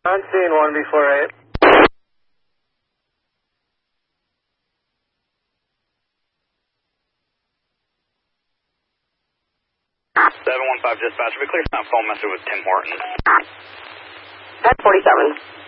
On scene 1 before 8. 715 dispatch, we clear some phone message with Tim Horton. 1047.